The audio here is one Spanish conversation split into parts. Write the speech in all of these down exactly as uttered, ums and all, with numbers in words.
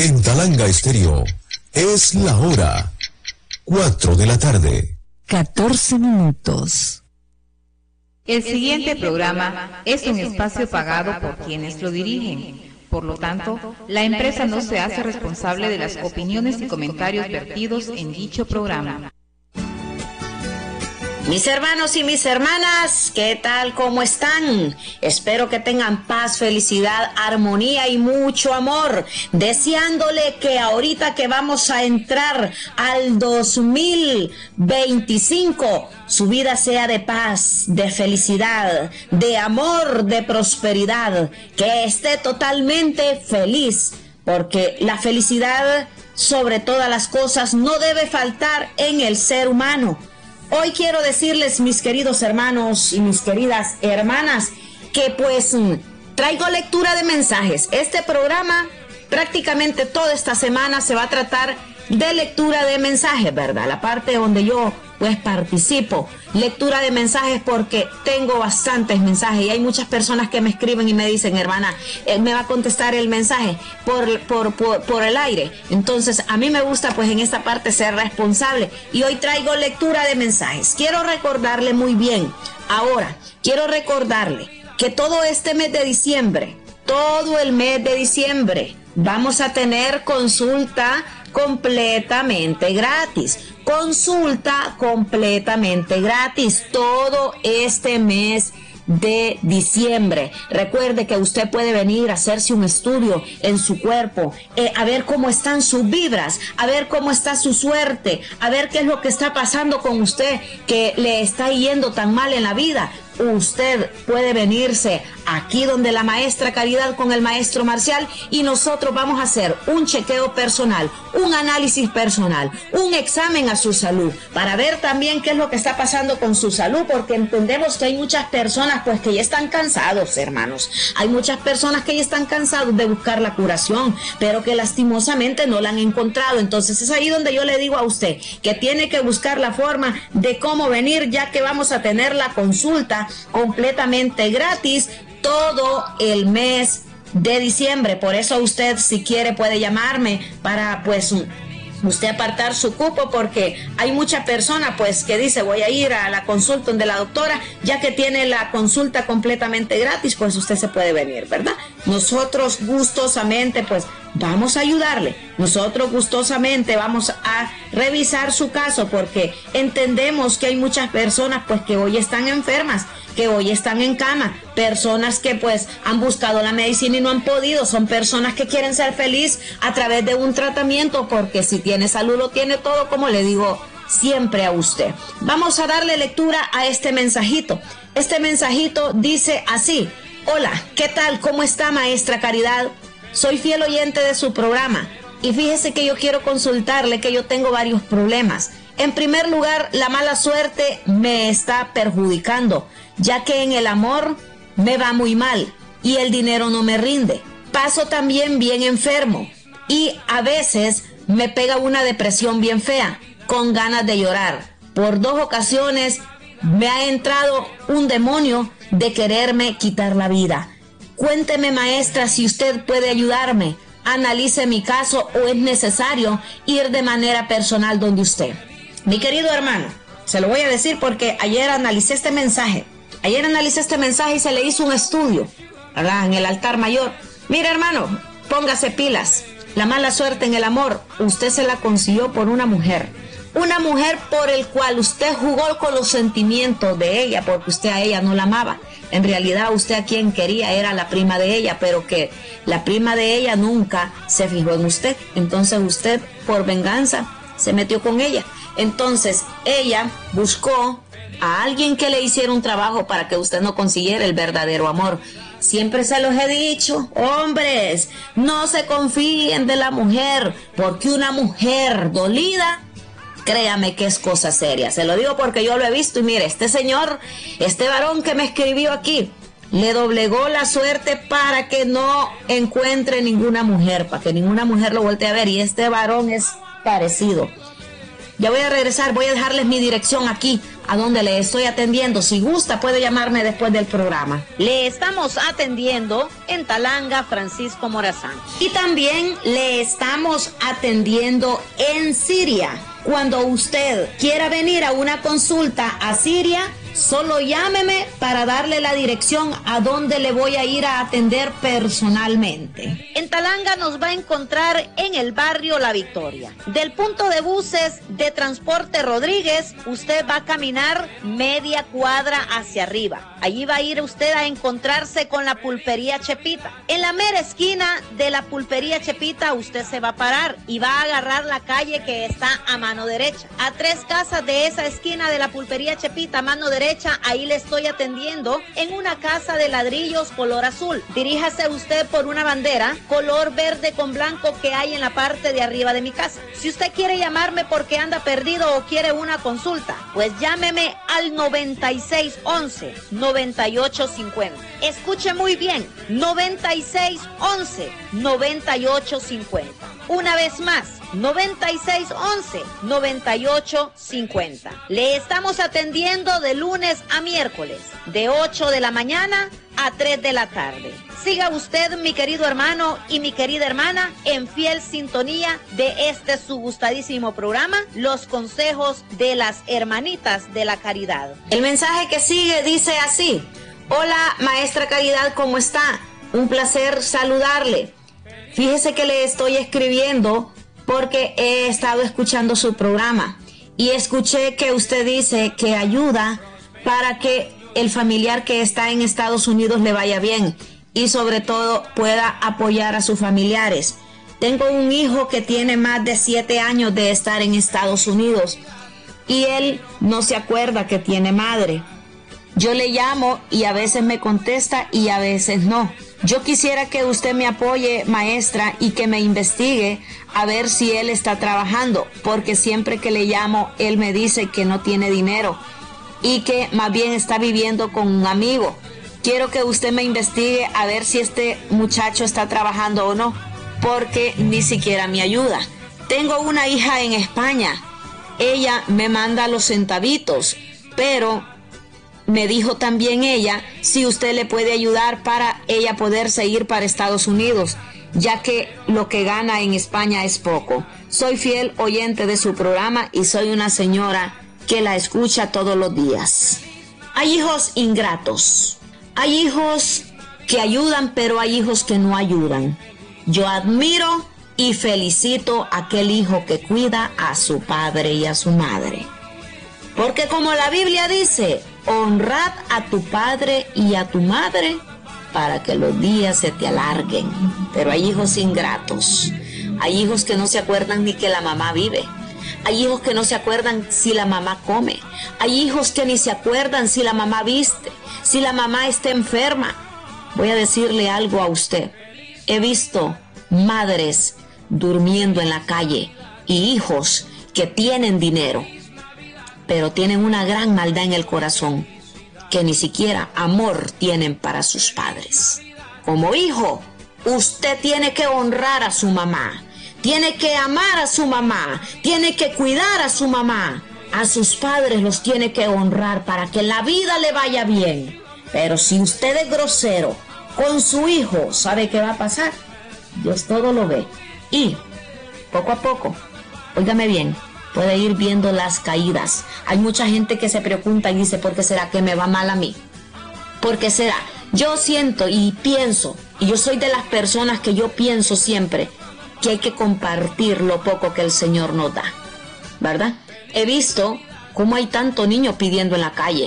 En Talanga Estéreo es la hora cuatro de la tarde. catorce minutos. El siguiente programa es un espacio pagado por quienes lo dirigen. Por lo tanto, la empresa no se hace responsable de las opiniones y comentarios vertidos en dicho programa. Mis hermanos y mis hermanas, ¿qué tal? ¿Cómo están? Espero que tengan paz, felicidad, armonía y mucho amor. Deseándole que ahorita que vamos a entrar al dos mil veinticinco, su vida sea de paz, de felicidad, de amor, de prosperidad. Que esté totalmente feliz, porque la felicidad, sobre todas las cosas, no debe faltar en el ser humano. Hoy quiero decirles, mis queridos hermanos y mis queridas hermanas, que pues traigo lectura de mensajes. Este programa prácticamente toda esta semana se va a tratar de lectura de mensajes, ¿verdad? La parte donde yo pues participo, lectura de mensajes, porque tengo bastantes mensajes y hay muchas personas que me escriben y me dicen, hermana, él me va a contestar el mensaje por, por, por, por el aire. Entonces a mí me gusta pues en esta parte ser responsable y hoy traigo lectura de mensajes. Quiero recordarle muy bien, ahora quiero recordarle que todo este mes de diciembre, todo el mes de diciembre, vamos a tener consulta completamente gratis. Consulta completamente gratis todo este mes de diciembre. Recuerde que usted puede venir a hacerse un estudio en su cuerpo, eh, a ver cómo están sus vibras, a ver cómo está su suerte, a ver qué es lo que está pasando con usted, que le está yendo tan mal en la vida. Usted puede venirse aquí donde la maestra Caridad con el maestro Marcial y nosotros vamos a hacer un chequeo personal, un análisis personal, un examen a su salud para ver también qué es lo que está pasando con su salud, porque entendemos que hay muchas personas pues que ya están cansados, hermanos. Hay muchas personas que ya están cansados de buscar la curación, pero que lastimosamente no la han encontrado. Entonces es ahí donde yo le digo a usted que tiene que buscar la forma de cómo venir, ya que vamos a tener la consulta completamente gratis todo el mes de diciembre. Por eso usted, si quiere, puede llamarme para pues usted apartar su cupo, porque hay mucha persona pues que dice voy a ir a la consulta donde la doctora, ya que tiene la consulta completamente gratis, pues usted se puede venir, ¿verdad? Nosotros gustosamente pues vamos a ayudarle, nosotros gustosamente vamos a revisar su caso, porque entendemos que hay muchas personas pues que hoy están enfermas, que hoy están en cama, personas que pues han buscado la medicina y no han podido, son personas que quieren ser feliz a través de un tratamiento, porque si tiene salud lo tiene todo, como le digo siempre a usted. Vamos a darle lectura a este mensajito. Este mensajito dice así: hola, ¿qué tal? ¿Cómo está, maestra Caridad? Soy fiel oyente de su programa y fíjese que yo quiero consultarle que yo tengo varios problemas. En primer lugar, la mala suerte me está perjudicando, ya que en el amor me va muy mal y el dinero no me rinde. Paso también bien enfermo y a veces me pega una depresión bien fea, con ganas de llorar. Por dos ocasiones me ha entrado un demonio de quererme quitar la vida. Cuénteme, maestra, si usted puede ayudarme. Analice mi caso o es necesario ir de manera personal donde usted. Mi querido hermano, se lo voy a decir porque ayer analicé este mensaje. Ayer analicé este mensaje y se le hizo un estudio, ¿verdad? En el altar mayor. Mira, hermano, póngase pilas. La mala suerte en el amor, usted se la consiguió por una mujer. Una mujer por el cual usted jugó con los sentimientos de ella, porque usted a ella no la amaba. En realidad usted a quien quería era la prima de ella, pero que la prima de ella nunca se fijó en usted. Entonces usted, por venganza, se metió con ella. Entonces ella buscó a alguien que le hiciera un trabajo para que usted no consiguiera el verdadero amor. Siempre se los he dicho, hombres, no se confíen de la mujer, porque una mujer dolida, créame que es cosa seria. Se lo digo porque yo lo he visto y mire, este señor, este varón que me escribió aquí, le doblegó la suerte para que no encuentre ninguna mujer, para que ninguna mujer lo voltee a ver, y este varón es parecido. Ya voy a regresar, voy a dejarles mi dirección aquí, a donde le estoy atendiendo. Si gusta, puede llamarme después del programa. Le estamos atendiendo en Talanga, Francisco Morazán. Y también le estamos atendiendo en Siria. Cuando usted quiera venir a una consulta a Siria, solo llámeme para darle la dirección a donde le voy a ir a atender personalmente. En Talanga nos va a encontrar en el barrio La Victoria. Del punto de buses de Transporte Rodríguez, usted va a caminar media cuadra hacia arriba. Allí va a ir usted a encontrarse con la pulpería Chepita. En la mera esquina de la pulpería Chepita, usted se va a parar y va a agarrar la calle que está a mano derecha. A tres casas de esa esquina de la pulpería Chepita, a mano derecha, ahí le estoy atendiendo en una casa de ladrillos color azul. Diríjase usted por una bandera color verde con blanco que hay en la parte de arriba de mi casa. Si usted quiere llamarme porque anda perdido o quiere una consulta, pues llámeme al noventa y seis once, noventa y ocho cincuenta. Escuche muy bien, noventa y seis once, noventa y ocho cincuenta. Una vez más, noventa y seis once, noventa y ocho cincuenta. Le estamos atendiendo de lunes a miércoles, de ocho de la mañana a tres de la tarde. Siga usted, mi querido hermano y mi querida hermana, en fiel sintonía de este su gustadísimo programa, Los Consejos de las Hermanitas de la Caridad. El mensaje que sigue dice así: hola, maestra Caridad, ¿cómo está? Un placer saludarle. Fíjese que le estoy escribiendo porque he estado escuchando su programa y escuché que usted dice que ayuda para que el familiar que está en Estados Unidos le vaya bien y sobre todo pueda apoyar a sus familiares. Tengo un hijo que tiene más de siete años de estar en Estados Unidos y él no se acuerda que tiene madre. Yo le llamo y a veces me contesta y a veces no. Yo quisiera que usted me apoye, maestra, y que me investigue a ver si él está trabajando, porque siempre que le llamo, él me dice que no tiene dinero y que más bien está viviendo con un amigo. Quiero que usted me investigue a ver si este muchacho está trabajando o no, porque ni siquiera me ayuda. Tengo una hija en España. Ella me manda los centavitos, pero me dijo también ella si usted le puede ayudar para ella poderse ir para Estados Unidos, ya que lo que gana en España es poco. Soy fiel oyente de su programa y soy una señora que la escucha todos los días. Hay hijos ingratos, hay hijos que ayudan, pero hay hijos que no ayudan. Yo admiro y felicito a aquel hijo que cuida a su padre y a su madre. Porque como la Biblia dice, honrad a tu padre y a tu madre para que los días se te alarguen. Pero hay hijos ingratos. Hay hijos que no se acuerdan ni que la mamá vive. Hay hijos que no se acuerdan si la mamá come. Hay hijos que ni se acuerdan si la mamá viste, si la mamá está enferma. Voy a decirle algo a usted. He visto madres durmiendo en la calle y hijos que tienen dinero, pero tienen una gran maldad en el corazón, que ni siquiera amor tienen para sus padres. Como hijo, usted tiene que honrar a su mamá, tiene que amar a su mamá, tiene que cuidar a su mamá. A sus padres los tiene que honrar para que la vida le vaya bien. Pero si usted es grosero con su hijo, ¿sabe qué va a pasar? Dios todo lo ve. Y poco a poco, óigame bien, puede ir viendo las caídas. Hay mucha gente que se pregunta y dice, ¿por qué será que me va mal a mí? ¿Por qué será? Yo siento y pienso, y yo soy de las personas que yo pienso siempre, que hay que compartir lo poco que el Señor nos da, ¿verdad? He visto cómo hay tanto niño pidiendo en la calle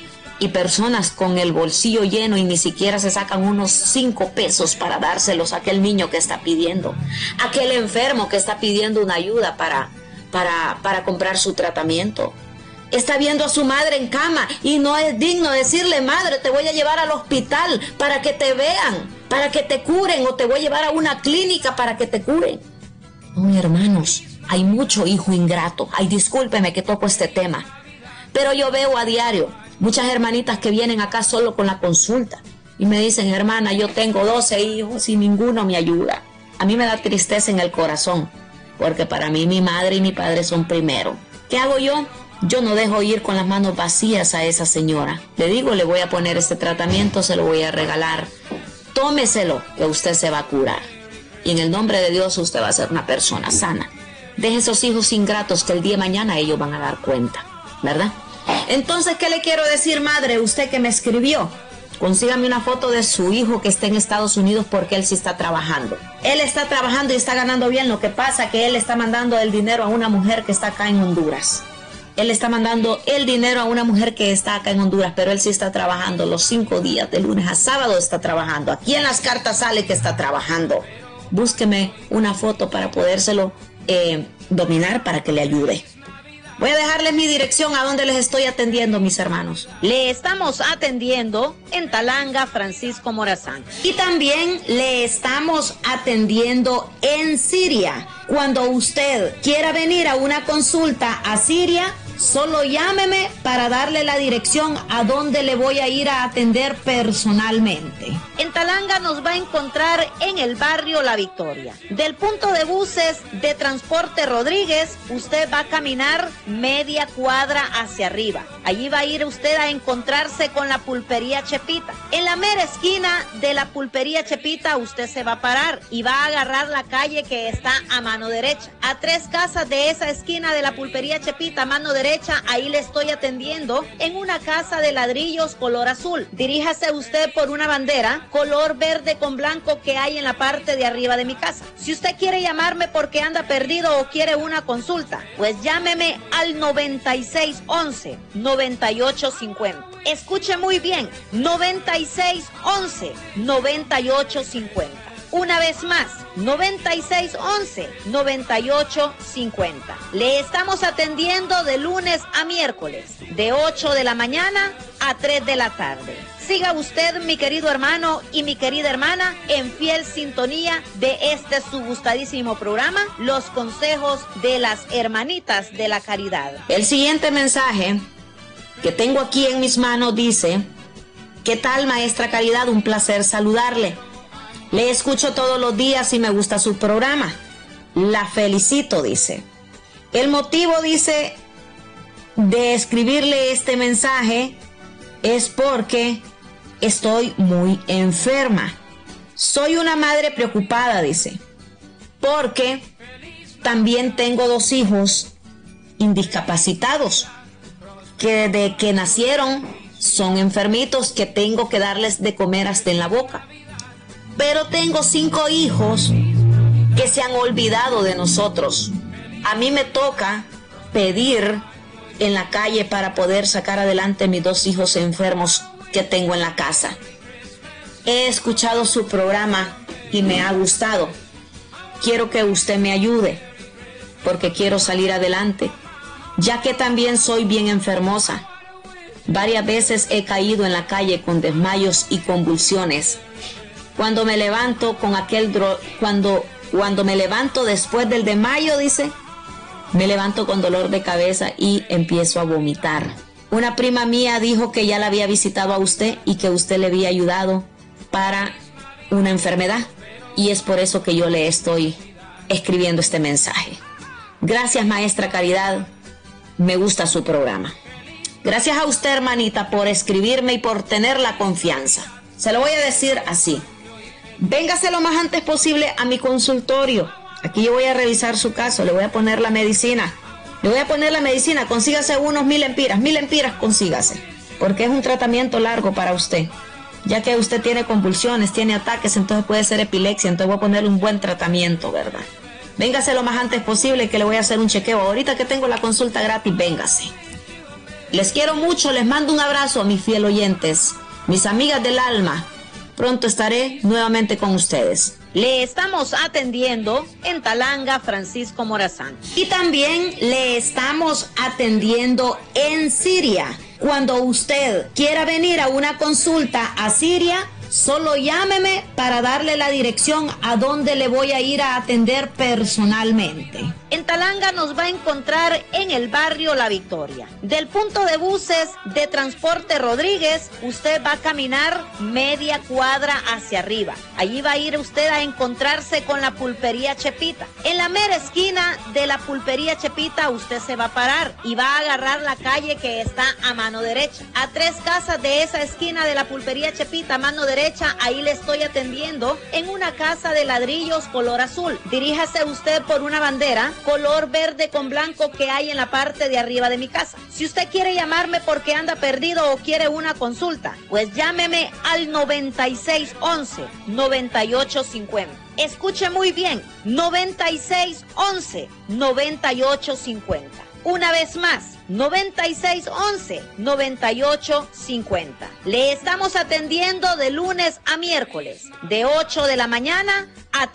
y personas con el bolsillo lleno y ni siquiera se sacan unos cinco pesos para dárselos a aquel niño que está pidiendo, aquel enfermo que está pidiendo una ayuda para Para, para comprar su tratamiento. Está viendo a su madre en cama y no es digno decirle, madre, te voy a llevar al hospital para que te vean, para que te curen, o te voy a llevar a una clínica para que te curen. No, hermanos, hay mucho hijo ingrato. Ay, discúlpeme que toco este tema, pero yo veo a diario muchas hermanitas que vienen acá solo con la consulta y me dicen, hermana, yo tengo doce hijos y ninguno me ayuda. A mí me da tristeza en el corazón, porque para mí mi madre y mi padre son primero. ¿Qué hago yo? Yo no dejo ir con las manos vacías a esa señora. Le digo, le voy a poner este tratamiento, se lo voy a regalar. Tómeselo, que usted se va a curar. Y en el nombre de Dios usted va a ser una persona sana. Deje esos hijos ingratos que el día de mañana ellos van a dar cuenta, ¿verdad? Entonces, ¿qué le quiero decir, madre? Usted que me escribió, consígame una foto de su hijo que esté en Estados Unidos porque él sí está trabajando. Él está trabajando y está ganando bien. Lo que pasa es que él está mandando el dinero a una mujer que está acá en Honduras. Él está mandando el dinero a una mujer que está acá en Honduras, pero él sí está trabajando los cinco días, de lunes a sábado está trabajando. Aquí en las cartas sale que está trabajando. Búsqueme una foto para podérselo eh, dominar para que le ayude. Voy a dejarles mi dirección a donde les estoy atendiendo, mis hermanos. Le estamos atendiendo en Talanga, Francisco Morazán. Y también le estamos atendiendo en Siria. Cuando usted quiera venir a una consulta a Siria, solo llámeme para darle la dirección a donde le voy a ir a atender personalmente. En Talanga nos va a encontrar en el barrio La Victoria. Del punto de buses de Transporte Rodríguez, usted va a caminar media cuadra hacia arriba. Allí va a ir usted a encontrarse con la pulpería Chepita. En la mera esquina de la pulpería Chepita usted se va a parar y va a agarrar la calle que está a mano derecha. A tres casas de esa esquina de la pulpería Chepita, a mano derecha, ahí le estoy atendiendo en una casa de ladrillos color azul. Diríjase usted por una bandera color verde con blanco que hay en la parte de arriba de mi casa. Si usted quiere llamarme porque anda perdido o quiere una consulta, pues llámeme al noventa y seis once, noventa y ocho cincuenta. Escuche muy bien, noventa y seis once, noventa y ocho cincuenta. Una vez más, noventa y seis once, noventa y ocho cincuenta. Le estamos atendiendo de lunes a miércoles, de ocho de la mañana a tres de la tarde. Siga usted, mi querido hermano y mi querida hermana, en fiel sintonía de este su gustadísimo programa, Los Consejos de las Hermanitas de la Caridad. El siguiente mensaje que tengo aquí en mis manos dice: ¿qué tal, maestra Caridad? Un placer saludarle. Le escucho todos los días y me gusta su programa. La felicito, dice. El motivo, dice, de escribirle este mensaje es porque estoy muy enferma. Soy una madre preocupada, dice, porque también tengo dos hijos indiscapacitados que desde que nacieron son enfermitos, que tengo que darles de comer hasta en la boca. Pero tengo cinco hijos que se han olvidado de nosotros. A mí me toca pedir en la calle para poder sacar adelante mis dos hijos enfermos que tengo en la casa. He escuchado su programa y me ha gustado. Quiero que usted me ayude porque quiero salir adelante, ya que también soy bien enfermosa. Varias veces he caído en la calle con desmayos y convulsiones. Cuando me levanto con aquel dro- cuando cuando me levanto después del desmayo, dice, me levanto con dolor de cabeza y empiezo a vomitar. Una prima mía dijo que ya la había visitado a usted y que usted le había ayudado para una enfermedad, y es por eso que yo le estoy escribiendo este mensaje. Gracias, maestra Caridad, me gusta su programa. Gracias a usted, hermanita, por escribirme y por tener la confianza. Se lo voy a decir así: véngase lo más antes posible a mi consultorio. Aquí yo voy a revisar su caso, le voy a poner la medicina. Le voy a poner la medicina, consígase unos mil empiras, mil empiras consígase, porque es un tratamiento largo para usted. Ya que usted tiene convulsiones, tiene ataques, entonces puede ser epilepsia, entonces voy a poner un buen tratamiento, ¿verdad? Véngase lo más antes posible que le voy a hacer un chequeo. Ahorita que tengo la consulta gratis, véngase. Les quiero mucho, les mando un abrazo a mis fiel oyentes, mis amigas del alma. Pronto estaré nuevamente con ustedes. Le estamos atendiendo en Talanga, Francisco Morazán. Y también le estamos atendiendo en Siria. Cuando usted quiera venir a una consulta a Siria, Solo llámeme para darle la dirección a donde le voy a ir a atender personalmente. En Talanga nos va a encontrar en el barrio La Victoria. Del punto de buses de Transporte Rodríguez, usted va a caminar media cuadra hacia arriba. Allí va a ir usted a encontrarse con la pulpería Chepita. En la mera esquina de la pulpería Chepita usted se va a parar y va a agarrar la calle que está a mano derecha. A tres casas de esa esquina de la pulpería Chepita, a mano derecha, ahí le estoy atendiendo en una casa de ladrillos color azul. Diríjase usted por una bandera color verde con blanco que hay en la parte de arriba de mi casa. Si usted quiere llamarme porque anda perdido o quiere una consulta, pues llámeme al noventa y seis once, noventa y ocho cincuenta. Escuche muy bien, noventa y seis once, noventa y ocho cincuenta. Una vez más, noventa y seis once, noventa y ocho cincuenta. Le estamos atendiendo de lunes a miércoles, de ocho de la mañana a